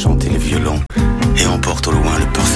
chanter le violon et emporte au loin le parfum